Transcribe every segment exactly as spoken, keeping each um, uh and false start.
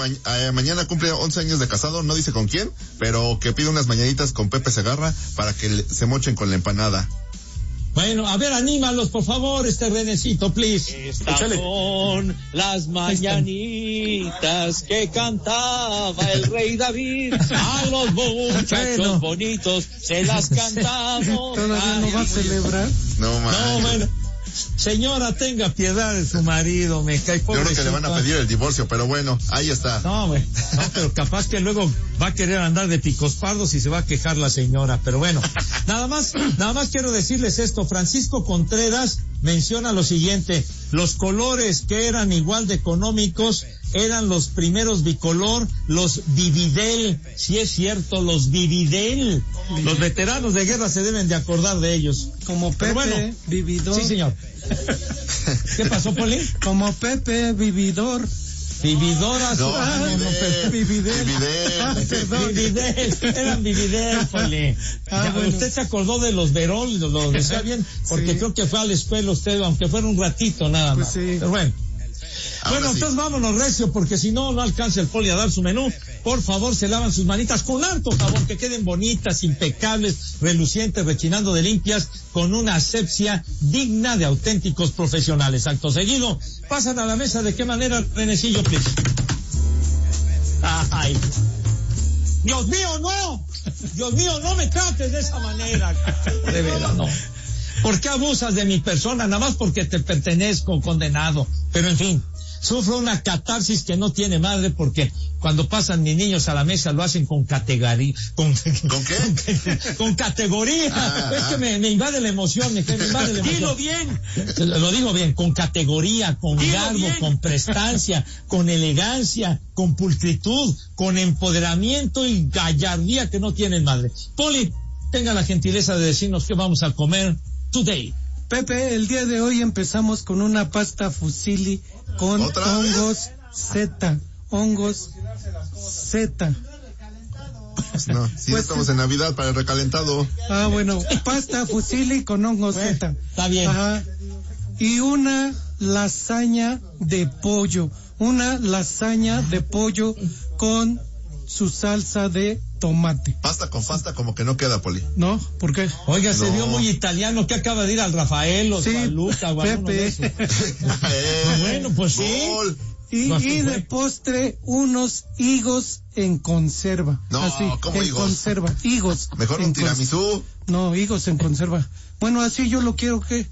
ma- eh, mañana cumple once años de casado, no dice con quién, pero que pide unas mañanitas con Pepe Segarra para que le, se mochen con la empanada. Bueno, a ver, anímalos, por favor, este Renecito, please. Estas Échale. son las mañanitas que cantaba el rey David. A los muchachos Bueno. bonitos se las cantamos. ¿Todavía no va a celebrar? No, man. No, bueno. Señora, tenga piedad de su marido, me cae Yo creo que le van a pedir el divorcio, pero bueno, ahí está. No, güey, no, pero capaz que luego va a querer andar de picos pardos y se va a quejar la señora, pero bueno, nada más, nada más quiero decirles esto, Francisco Contreras menciona lo siguiente, los colores que eran igual de económicos eran los primeros bicolor, los Vividel, si es cierto, los Vividel, los veteranos de guerra se deben de acordar de ellos. Como Pepe, Pero bueno, vividor. sí señor. ¿Qué pasó, Poli? Como Pepe, vividor. Vividoras. No, Ah, no, no, Vividel, Vividel. Vividel. Ah, perdón. Vividel, eran Vividel, Poli. Ah, Ya, bueno. Usted se acordó de los Verón, lo, lo decía bien, porque Sí. creo que fue a la escuela usted, aunque fuera un ratito nada Pues más. sí. Pero bueno. Ahora Bueno, sí. entonces vámonos recio, porque si no, no alcanza el Poli a dar su menú. Por favor, se lavan sus manitas con harto jabón, que queden bonitas, impecables, relucientes, rechinando de limpias, con una asepsia digna de auténticos profesionales. Acto seguido, pasan a la mesa. ¿De qué manera, Renecillo, please? Ay. Dios mío, no. Dios mío, no me trates de esa manera. De veras, no. ¿Por qué abusas de mi persona? Nada más porque te pertenezco, condenado. Pero en fin, sufro una catarsis que no tiene madre, porque cuando pasan mis niños a la mesa lo hacen con categoría. ¿Con, ¿Con qué? Con categoría. Ah, es ah. que me, me invade la emoción, me, me invade la emoción. Dilo bien. Lo digo bien, con categoría, con Dilo garbo, bien. con prestancia, con elegancia, con pulcritud, con empoderamiento y gallardía que no tienen madre. Poli, tenga la gentileza de decirnos qué vamos a comer today. Pepe, el día de hoy empezamos con una pasta fusilli con ¿Otra vez? hongos Z. Hongos Z. Pues no, si Pues estamos sí. en Navidad para el recalentado. Ah, bueno, pasta fusilli con hongos Bueno, Z. está bien. Ajá. Y una lasaña de pollo. Una lasaña de pollo con su salsa de tomate. Pasta con pasta como que no queda, Poli. ¿No? ¿Por qué? Oiga, se No. vio muy italiano, que acaba de ir al Rafael o Sí, a Luca o a alguno de Pepe. esos. Eh, Bueno, pues sí. gol. Y, No, y de fue. postre, unos higos en conserva. No, así, ¿cómo en higos? conserva. Higos. Mejor en un cons- tiramisú. No, higos en conserva. Bueno, así yo lo quiero, ¿qué?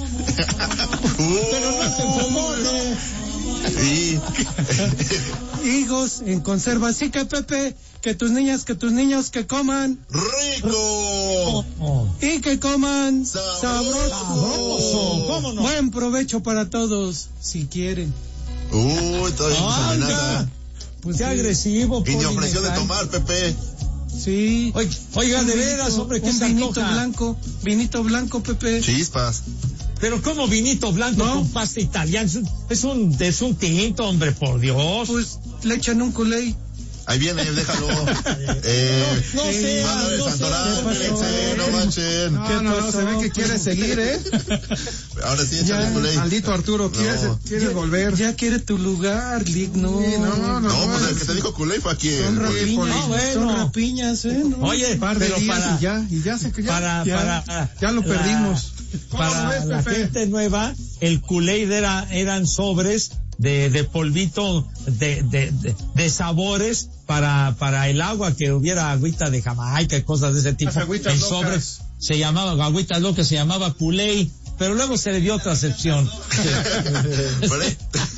Pero no se enfogone. Sí. Higos en conserva. Así que, Pepe, que tus niñas, que tus niños que coman ¡Rico! Oh. y que coman Sabroso. sabroso. Sabroso, ¿cómo no? Buen provecho para todos, si quieren. Uy, todavía nos amenaza. Anda, Pues qué sí, agresivo. Y ni Poli, ofreció me de cae. tomar, Pepe. Sí. Oiga, oiga, Un de vinito, veras, hombre, ¿qué un se vinito antoja? blanco, vinito blanco, Pepe. Chispas. Pero como vinito blanco No. con pasta italiana, es un, es un, es un tinto, hombre, por Dios. Pues le echan un culé. Ahí viene, déjalo. Eh, No sé, mándale no Santoral, sé. Félix, no manchen. ¿Qué No, no, no, pasó? se ve que quiere seguir, ¿eh? Ahora sí, Ya, échale culé. Maldito Arturo, ¿quieres, No. ¿quieres volver? Ya quiere tu lugar, Lick, no. Sí, no, no, No, pues el es- que te dijo culé fue aquí. Son el- rapiñas, Poli. No, bueno. Son rapiñas, ¿eh? ¿No? Oye, un par de pero días para, y ya, y ya se que ya, para, ya, para, ya lo la- perdimos. ¿Cómo lo Para ves, la Pepe? gente nueva, el Kool-Aid era, eran sobres de, de polvito de, de, de, de sabores para, para el agua, que hubiera agüita de Jamaica y cosas de ese tipo. Las agüitas en locas. sobres se llamaba, agüitas locas se llamaba Kool-Aid, pero luego se le dio otra acepción. Por ahí.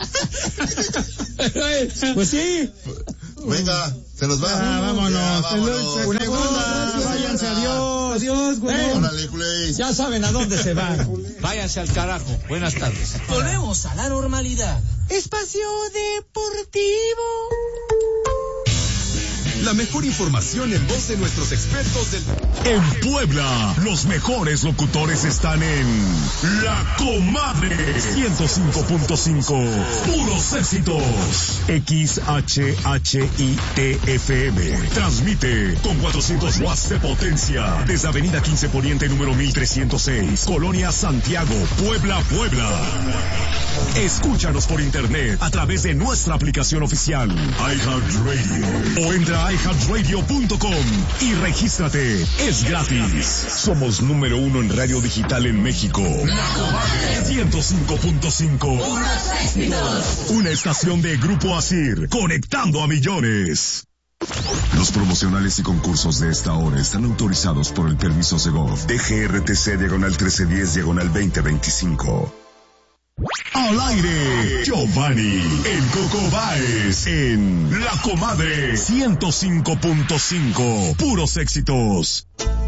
Pues sí. Venga, se nos va. Ah, vámonos. Ya, vámonos. Una segunda, váyanse, adiós. Adiós, güey. Eh, Órale, culé. Ya saben a dónde se van. Váyanse al carajo. Buenas tardes. Volvemos a la normalidad. Espacio Deportivo. La mejor información en voz de nuestros expertos del... En Puebla, los mejores locutores están en La Comadre ciento cinco punto cinco. Puros éxitos. X H H I T F M. Transmite con cuatrocientos watts de potencia desde Avenida quince Poniente número mil trescientos seis, Colonia Santiago, Puebla, Puebla. Escúchanos por internet a través de nuestra aplicación oficial iHeartRadio o entra a i heart radio punto com y regístrate. Es gratis. Somos número uno en radio digital en México. La Comadre ciento cinco punto cinco. Una estación de Grupo Asir, conectando a millones. Los promocionales y concursos de esta hora están autorizados por el permiso Segov D G R T C diagonal trece diez diagonal veinte veinticinco. Al aire, Giovanni, el Coco Báez, en La Comadre ciento cinco punto cinco. Puros éxitos.